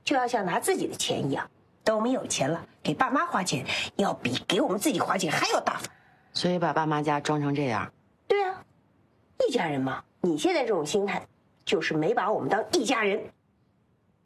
就要像拿自己的钱一样。等我们有钱了，给爸妈花钱要比给我们自己花钱还要大方。 所以把爸妈家装成这样。 对啊，一家人嘛。你现在这种心态，就是没把我们当一家人。